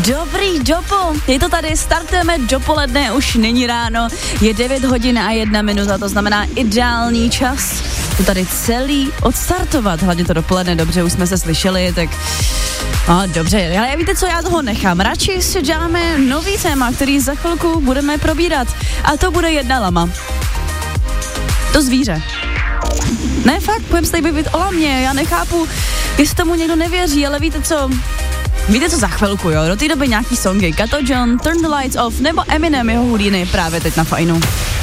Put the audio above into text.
Dobrý Jopo, je to tady, startujeme dopoledne, už není ráno, je 9 hodin a 1 minuta, to znamená ideální čas to tady celý odstartovat, hlavně to dopoledne, dobře, už jsme se slyšeli, tak dobře, ale víte co, já toho nechám, radši si dáme nový téma, který za chvilku budeme probírat a to bude jedna lama. To zvíře. Ne, fakt, budeme se tady bavit o lamě, já nechápu, jestli tomu někdo nevěří, ale víte co za chvilku, jo, do té doby nějaký songy, Kato John, Turn the Lights Off, nebo Eminem, jeho Houdini právě teď na Fajnu.